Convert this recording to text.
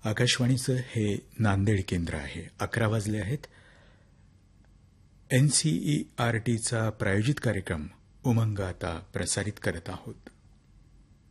आकाशवाणीचं हे नांदेड केंद्र आहे. 11 वाजले आहेत. NCERTचा प्रायोजित कार्यक्रम उमंग आता प्रसारित करत आहोत.